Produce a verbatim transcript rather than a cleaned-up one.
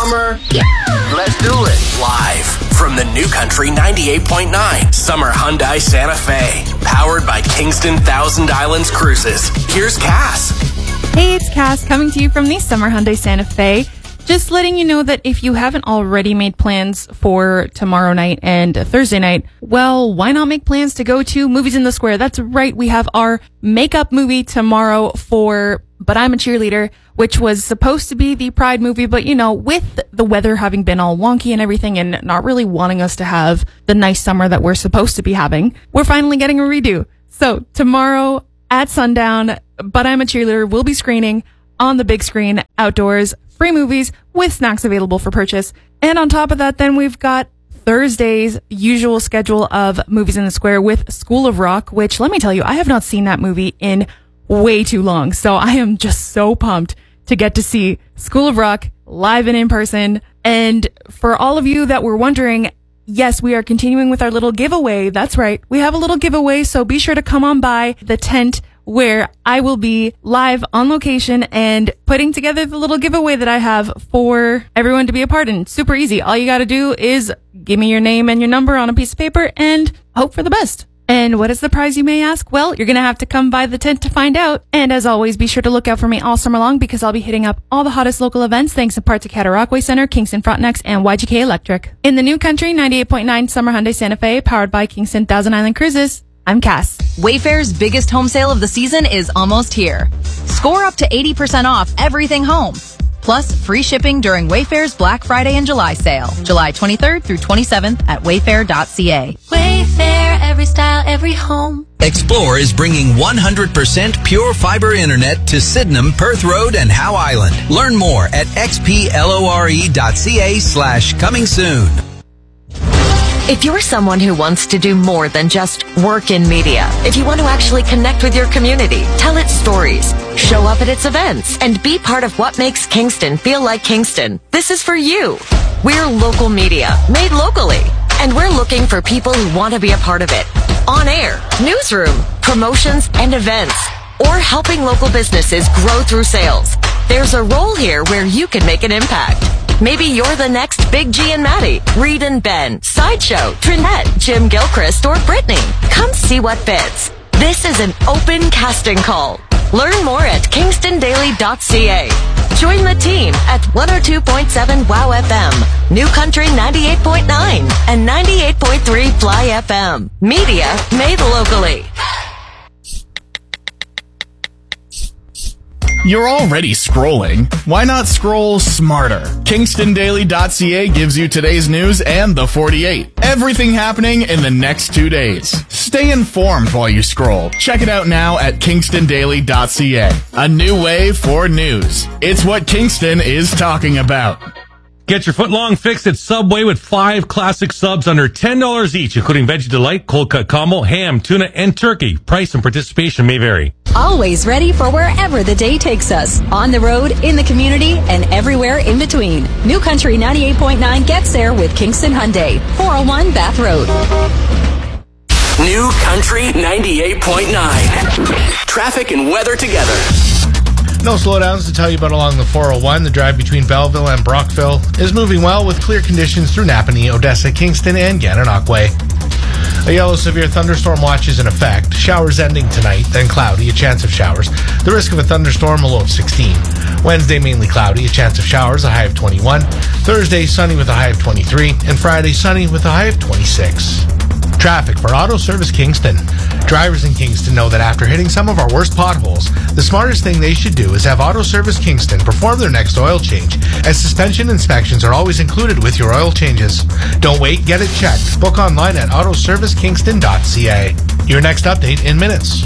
summer. Yeah. Let's do it. Live from the New Country ninety-eight point nine Summer Hyundai Santa Fe. Powered by Kingston Thousand Islands Cruises. Here's Cass. Hey, it's Cass coming to you from the Summer Hyundai Santa Fe. Just letting you know that if you haven't already made plans for tomorrow night and Thursday night, well, why not make plans to go to Movies in the Square? That's right. We have our makeup movie tomorrow for But I'm a Cheerleader, which was supposed to be the Pride movie. But, you know, with the weather having been all wonky and everything and not really wanting us to have the nice summer that we're supposed to be having, we're finally getting a redo. So tomorrow at sundown, But I'm a Cheerleader will be screening on the big screen outdoors. Free movies with snacks available for purchase. And on top of that, then we've got Thursday's usual schedule of Movies in the Square with School of Rock, which, let me tell you, I have not seen that movie in way too long. So I am just so pumped to get to see School of Rock live and in person. And for all of you that were wondering, yes, we are continuing with our little giveaway. That's right. We have a little giveaway. So be sure to come on by the tent where I will be live on location and putting together the little giveaway that I have for everyone to be a part in. Super easy. All you got to do is give me your name and your number on a piece of paper and hope for the best. And what is the prize, you may ask? Well, you're going to have to come by the tent to find out. And as always, be sure to look out for me all summer long because I'll be hitting up all the hottest local events thanks in part to Cataraqui Center, Kingston Frontenacs, and Y G K Electric. In the New Country ninety-eight point nine Summer Hyundai Santa Fe, powered by Kingston Thousand Island Cruises, I'm Cass. Wayfair's biggest home sale of the season is almost here. Score up to eighty percent off everything home. Plus, free shipping during Wayfair's Black Friday and July sale. July twenty-third through twenty-seventh at wayfair dot c a. Wayfair, every style, every home. Explore is bringing one hundred percent pure fiber internet to Sydenham, Perth Road, and Howe Island. Learn more at xplore dot ca slash coming soon. If you're someone who wants to do more than just work in media, if you want to actually connect with your community, tell its stories, show up at its events, and be part of what makes Kingston feel like Kingston, this is for you. We're local media, made locally, and we're looking for people who want to be a part of it. On air, newsroom, promotions, and events, or helping local businesses grow through sales. There's a role here where you can make an impact. Maybe you're the next Big G and Maddie, Reed and Ben, Sideshow, Trinette, Jim Gilchrist, or Brittany. Come see what fits. This is an open casting call. Learn more at kingston daily dot c a. Join the team at one oh two point seven WOW F M, New Country ninety-eight point nine, and ninety-eight point three Fly F M. Media made locally. You're already scrolling. Why not scroll smarter? kingston daily dot c a gives you today's news and the forty-eight. Everything happening in the next two days. Stay informed while you scroll. Check it out now at kingston daily dot c a. A new way for news. It's what Kingston is talking about. Get your foot-long fix at Subway with five classic subs under ten dollars each, including Veggie Delight, Cold Cut Combo, Ham, Tuna, and Turkey. Price and participation may vary. Always ready for wherever the day takes us. On the road, in the community, and everywhere in between. New Country ninety-eight point nine gets there with Kingston Hyundai, four oh one Bath Road. New Country ninety-eight point nine. Traffic and weather together. No slowdowns to tell you about along the four oh one. The drive between Belleville and Brockville is moving well with clear conditions through Napanee, Odessa, Kingston, and Gananoque. A yellow severe thunderstorm watch is in effect. Showers ending tonight, then cloudy, a chance of showers. The risk of a thunderstorm, a low of sixteen. Wednesday, mainly cloudy, a chance of showers, a high of twenty-one. Thursday, sunny with a high of twenty-three. And Friday, sunny with a high of twenty-six. Traffic for Auto Service Kingston. Drivers in Kingston know that after hitting some of our worst potholes, the smartest thing they should do is have Auto Service Kingston perform their next oil change, as suspension inspections are always included with your oil changes. Don't wait, get it checked. Book online at auto service kingston dot c a. Your next update in minutes.